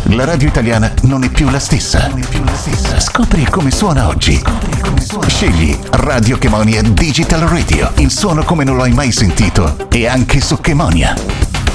La radio italiana non è più la stessa. Scopri come suona oggi. Scegli Radio Chemonia Digital Radio, in suono come non l'hai mai sentito, e anche su Chemonia.